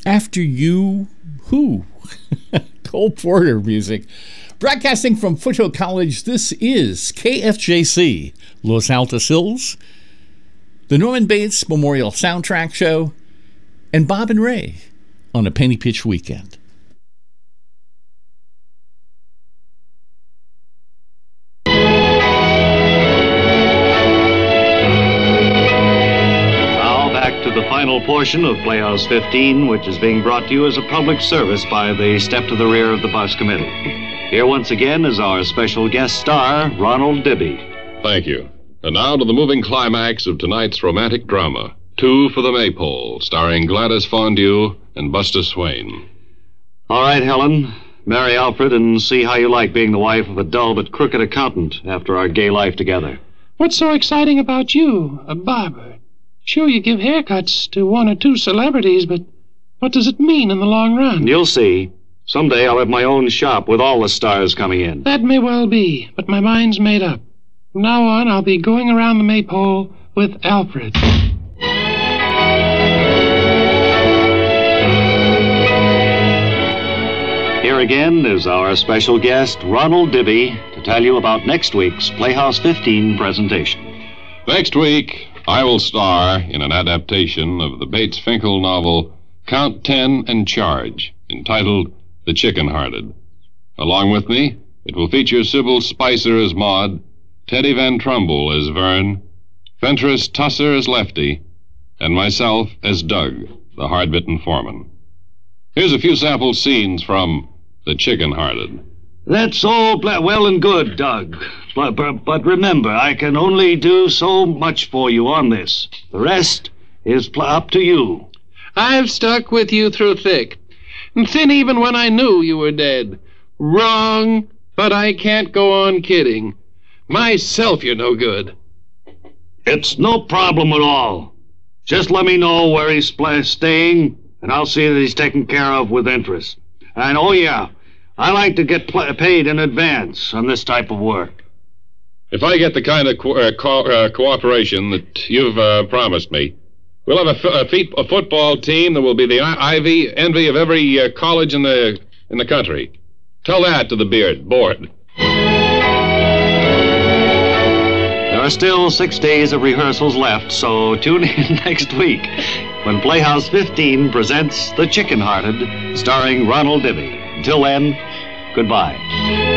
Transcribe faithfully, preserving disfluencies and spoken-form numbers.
After You, Who? Cole Porter music. Broadcasting from Foothill College, this is K F J C, Los Altos Hills, the Norman Bates Memorial Soundtrack Show, and Bob and Ray on a Penny Pitch weekend. The final portion of Playhouse fifteen, which is being brought to you as a public service by the Step to the Rear of the Bus Committee. Here once again is our special guest star, Ronald Dibby. Thank you. And now to the moving climax of tonight's romantic drama, Two for the Maypole, starring Gladys Fondue and Buster Swain. All right, Helen, marry Alfred and see how you like being the wife of a dull but crooked accountant after our gay life together. What's so exciting about you, a barber? Sure, you give haircuts to one or two celebrities, but what does it mean in the long run? You'll see. Someday I'll have my own shop with all the stars coming in. That may well be, but my mind's made up. From now on, I'll be going around the Maypole with Alfred. Here again is our special guest, Ronald Dibby, to tell you about next week's Playhouse fifteen presentation. Next week, I will star in an adaptation of the Bates Finkel novel Count Ten and Charge, entitled The Chicken-Hearted. Along with me, it will feature Sybil Spicer as Maud, Teddy Van Trumbull as Vern, Fentress Tusser as Lefty, and myself as Doug, the hard-bitten foreman. Here's a few sample scenes from The Chicken-Hearted. That's all well and good, Doug. But, but, but remember, I can only do so much for you on this. The rest is pl- up to you. I've stuck with you through thick and thin even when I knew you were dead. Wrong, but I can't go on kidding. Myself, you're no good. It's no problem at all. Just let me know where he's pl- staying, and I'll see that he's taken care of with interest. And, oh, yeah, I like to get pl- paid in advance on this type of work. If I get the kind of co- uh, co- uh, cooperation that you've uh, promised me, we'll have a, f- a, feet- a football team that will be the I- Ivy envy of every uh, college in the in the country. Tell that to the beard board. There are still six days of rehearsals left, so tune in next week when Playhouse fifteen presents The Chicken-Hearted, starring Ronald Dibby. Until then, goodbye.